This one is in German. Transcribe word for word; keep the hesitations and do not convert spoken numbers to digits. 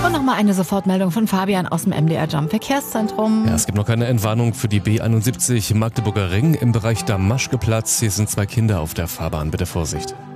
Und nochmal eine Sofortmeldung von Fabian aus dem M D R Jump Verkehrszentrum. Ja, es gibt noch keine Entwarnung für die B einundsiebzig Magdeburger Ring im Bereich Damaschkeplatz. Hier sind zwei Kinder auf der Fahrbahn. Bitte Vorsicht.